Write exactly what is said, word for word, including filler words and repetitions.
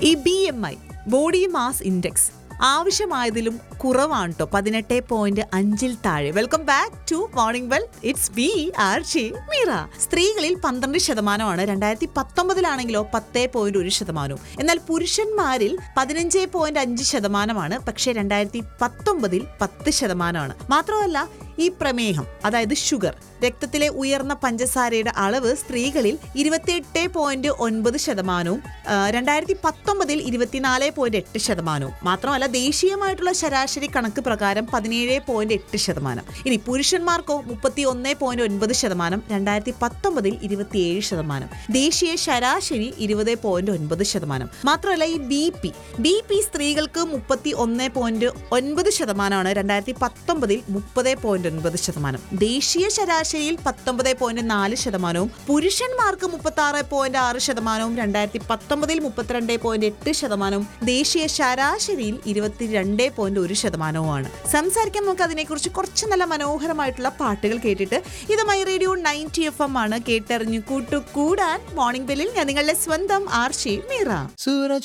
ഈ B M I body mass index ആവശ്യമായതിലും കുറവാണ് കേട്ടോ, പതിനെട്ട് പോയിന്റ് അഞ്ചിൽ താഴെ. Welcome back to morning well, it's B R J Meera. സ്ത്രീകളിൽ പന്ത്രണ്ട് ശതമാനമാണ്, രണ്ടായിരത്തി പത്തൊമ്പതിലാണെങ്കിലോ പത്ത് പോയിന്റ് ഒരു ശതമാനവും. എന്നാൽ പുരുഷന്മാരിൽ പതിനഞ്ച് പോയിന്റ് അഞ്ച് ശതമാനമാണ്, പക്ഷേ രണ്ടായിരത്തി പത്തൊമ്പതിൽ പത്ത് ശതമാനമാണ്. മാത്രമല്ല ഈ പ്രമേഹം, അതായത് ഷുഗർ, രക്തത്തിലെ ഉയർന്ന പഞ്ചസാരയുടെ അളവ് സ്ത്രീകളിൽ ഇരുപത്തിയെട്ട് പോയിന്റ് ഒൻപത് ശതമാനവും രണ്ടായിരത്തി പത്തൊമ്പതിൽ ഇരുപത്തിനാല് പോയിന്റ് എട്ട് ശതമാനവും. മാത്രമല്ല ദേശീയമായിട്ടുള്ള ശരാശരി കണക്ക് പ്രകാരം പതിനേഴ് പോയിന്റ് എട്ട് ശതമാനം. ഇനി പുരുഷന്മാർക്കോ മുപ്പത്തി ഒന്ന് പോയിന്റ് ഒൻപത് ശതമാനം, രണ്ടായിരത്തി പത്തൊമ്പതിൽ ഇരുപത്തിയേഴ് ശതമാനം. ദേശീയ ശരാശരി ഇരുപത് പോയിന്റ് ഒൻപത് ശതമാനം. മാത്രമല്ല ഈ ബി പി ബി പി സ്ത്രീകൾക്ക് മുപ്പത്തി ഒന്ന് പോയിന്റ് ഒൻപത് ശതമാനമാണ്, രണ്ടായിരത്തി പത്തൊമ്പതിൽ മുപ്പത് പോയിന്റ് ഒൻപത് ശതമാനം. ദേശീയ ശരാശരിയിൽ പത്തൊമ്പത് പോയിന്റ് നാല് ശതമാനവും പുരുഷന്മാർക്ക് മുപ്പത്തി ആറ് പോയിന്റ് ആറ് ശതമാനവും, രണ്ടായിരത്തി പത്തൊമ്പതിൽ മുപ്പത്തിരണ്ട് പോയിന്റ് എട്ട് ശതമാനവും. ദേശീയ ശരാശരിയിൽ ഇരുപത്തിരണ്ട് പോയിന്റ് ഒരു ശതമാനവുമാണ്. സംസാരിക്കാൻ നമുക്ക് അതിനെക്കുറിച്ച് കുറച്ച് നല്ല മനോഹരമായിട്ടുള്ള പാട്ടുകൾ കേട്ടിട്ട്. ഇത് my radio ninety F M ആണ്. കേട്ടറിഞ്ഞു കൂട്ടു കൂടാൻ മോർണിംഗ് ബെല്ലിൽ ഞാൻ നിങ്ങളുടെ സ്വന്തം ആർ ജെ മീറ.